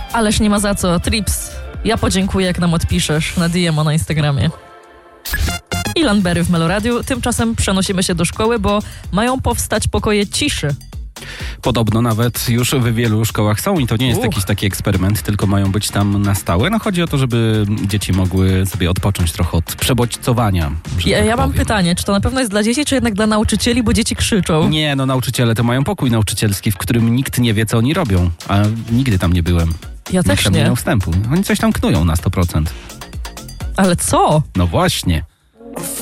Ależ nie ma za co. Trips, ja podziękuję, jak nam odpiszesz na DM na Instagramie. Ilan Berry w Meloradiu. Tymczasem przenosimy się do szkoły, bo mają powstać pokoje ciszy. Podobno nawet już w wielu szkołach są i to nie jest jakiś taki eksperyment, tylko mają być tam na stałe. No chodzi o to, żeby dzieci mogły sobie odpocząć trochę od przebodźcowania. Ja mam pytanie, czy to na pewno jest dla dzieci, czy jednak dla nauczycieli, bo dzieci krzyczą? Nie, no nauczyciele to mają pokój nauczycielski, w którym nikt nie wie, co oni robią. A nigdy tam nie byłem. Ja też tam nie. miał wstępu. Oni coś tam knują na 100%. Ale co? No właśnie.